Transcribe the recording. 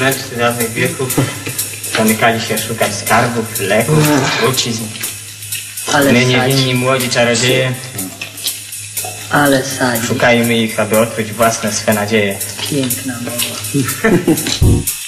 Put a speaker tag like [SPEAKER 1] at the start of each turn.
[SPEAKER 1] mędrcy dawnych wieków zamykali się szukać skarbów, leków, trucizn. My niewinni młodzi czarodzieje szukajmy ich, aby odkryć własne swe nadzieje.
[SPEAKER 2] Piękna mowa.